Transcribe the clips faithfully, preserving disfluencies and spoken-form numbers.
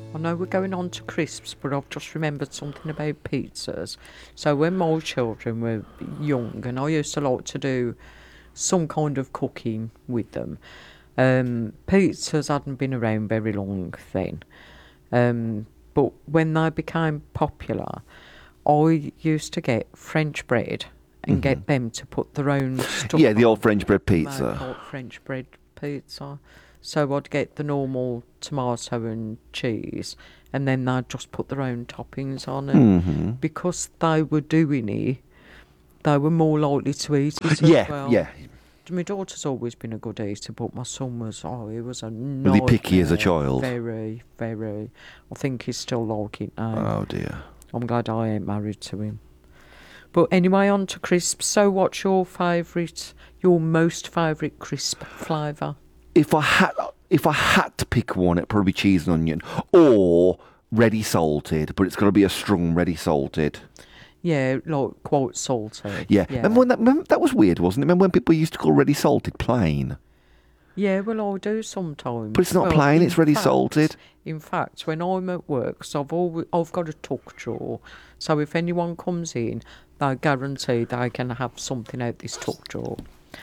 I know we're going on to crisps, but I've just remembered something about pizzas. So when my children were young, and I used to like to do some kind of cooking with them, um, pizzas hadn't been around very long then. Um, but when they became popular, I used to get French bread and Mm-hmm. get them to put their own stuff Yeah, the on. old French bread Make pizza. like French bread pizza. So I'd get the normal tomato and cheese, and then they'd just put their own toppings on. And Mm-hmm. because they were doing it, they were more likely to eat it Yeah, as well. yeah. My daughter's always been a good eater, but my son was, oh, he was a Was he picky as a nightmare. child? Very, very. I think he's still like it now. Oh dear. I'm glad I ain't married to him. But anyway, on to crisps. So what's your favourite, your most favourite crisp flavour? If I had, if I had to pick one, it'd probably be cheese and onion, or ready salted. But it's got to be a strong ready salted. Yeah, like quite salty. Yeah. Yeah. Remember when that? Remember, that was weird, wasn't it? Remember when people used to call ready salted plain? Yeah, well, I do sometimes. But it's not Well, plain, in it's ready fact- salted. In fact, when I'm at work, so I've always, I've got a tuck drawer. So if anyone comes in, they guarantee they can have something out this tuck drawer.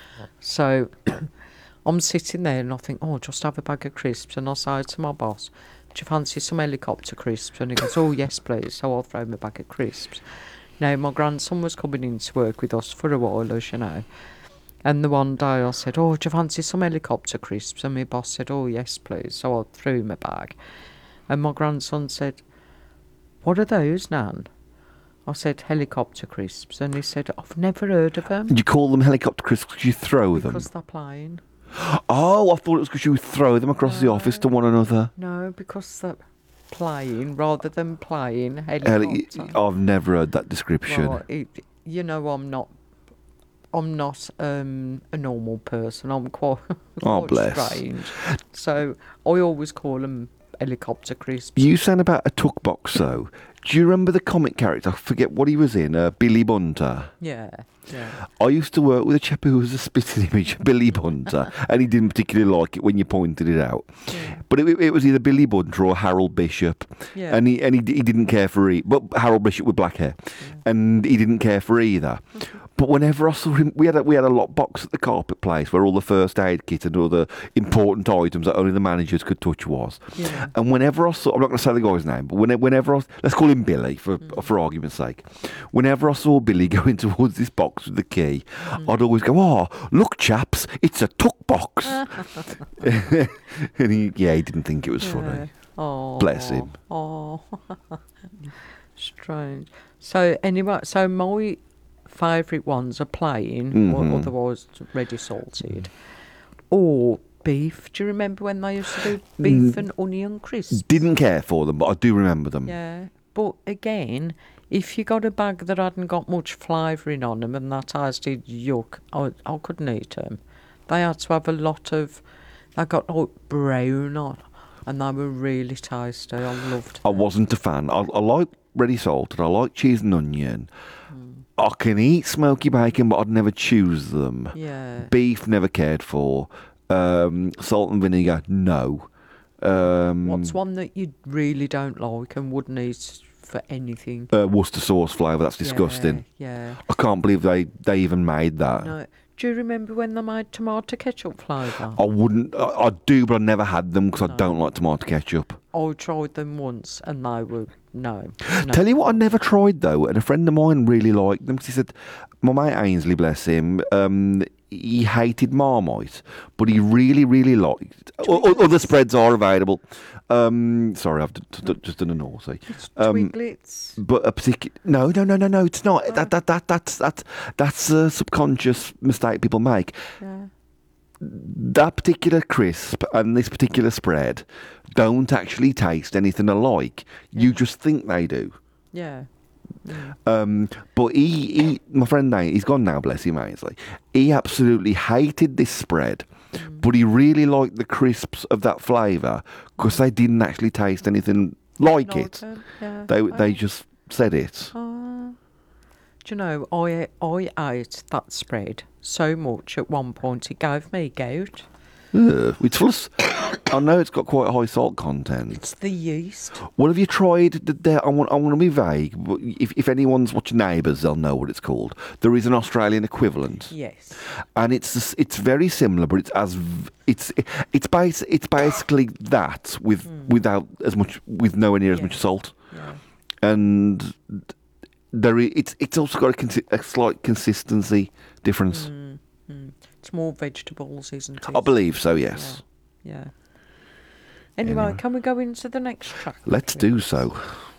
So I'm sitting there and I think, oh, just have a bag of crisps. And I say to my boss, do you fancy some helicopter crisps? And he goes, oh, yes, please. So I'll throw him a bag of crisps. Now, my grandson was coming in to work with us for a while, as you know. And the one day I said, oh, do you fancy some helicopter crisps? And my boss said, oh, yes, please. So I threw him a bag. And my grandson said, what are those, Nan? I said, helicopter crisps. And he said, I've never heard of them. Did you call them helicopter crisps because you throw them? Because they're plain. Oh, I thought it was because you would throw them across the office to one another. No, because they're plain rather than playing Heli- helicopter. I've never heard that description. Well, it, you know, I'm not... I'm not um, a normal person. I'm quite, Oh, quite bless. strange. So I always call them helicopter crisps. You saying about a tuck box, though. Do you remember the comic character? I forget what he was in. Uh, Billy Bunter. Yeah, yeah. I used to work with a chap who was a spitting image of Billy Bunter, and he didn't particularly like it when you pointed it out. Yeah. But it, it was either Billy Bunter or Harold Bishop, Yeah. and he and he, he didn't care for either. But Harold Bishop with black hair, and he didn't care for either. But whenever I saw him, we had a, we had a lock box at the carpet place where all the first aid kit and all the important items that only the managers could touch was. Yeah. And whenever I saw, I'm not going to say the guy's name, but whenever, whenever I, let's call him Billy for for argument's sake. Whenever I saw Billy going towards this box with the key, I'd always go, "Oh, look, chaps, it's a tuck box." And he, yeah, he didn't think it was funny. Oh, Bless him. Oh, strange. So anyway, so my favourite ones are plain, Mhm. or otherwise ready salted, or beef. Do you remember when they used to do beef and onion crisps? Didn't care for them, but I do remember them. Yeah, but again, if you got a bag that hadn't got much flavouring on them and that tasted yuck, I, I couldn't eat them. They had to have a lot of, they got like brown on, and they were really tasty. I loved I them. wasn't a fan. I, I like ready salted. I like cheese and onion. I can eat smoky bacon, but I'd never choose them. Yeah. Beef, never cared for. Um, salt and vinegar, no. Um, What's one that you really don't like and wouldn't eat for anything? uh, Worcester sauce flavour? That's disgusting. Yeah. I can't believe they, they even made that. yeah. No. Do you remember when they made tomato ketchup flavour? I wouldn't. I, I do, but I never had them because I No. don't like tomato ketchup. I tried them once and they were, no. no. Tell you what, I never tried though, and a friend of mine really liked them because he said, my mate Ainsley, bless him, um, he hated Marmite, but he really, really liked. O- o- other spreads are available. Um, sorry, I've d- d- just done a naughty. It's Um, Twiglets. But a particular no, no, no, no, no. It's not. That that that that's that that's a subconscious mistake people make. Yeah. That particular crisp and this particular spread don't actually taste anything alike. You Yeah. just think they do. Yeah. Mm. Um, but he, he, my friend Nate, he's gone now, bless him, Ainsley. He absolutely hated this spread, Mm. but he really liked the crisps of that flavour because they didn't actually taste anything like it. Like, um, yeah. They Oh. they just said it. Ah. Do you know, I I ate that spread so much at one point it gave me gout. Ugh, it's full of, s- I know it's got quite a high salt content. It's the yeast. Well, have you tried the, the I want I want to be vague, but if if anyone's watching Neighbours, they'll know what it's called. There is an Australian equivalent, Yes. and it's s- it's very similar, but it's as v- it's it's bas- it's basically that with without as much with nowhere near as Yeah. much salt, Yeah. and there i- it's it's also got a, consi- a slight consistency difference. It's more vegetables, isn't it? I believe so. Yes. Yeah. Anyway, Anyway. can we go into the next track? Let's do so.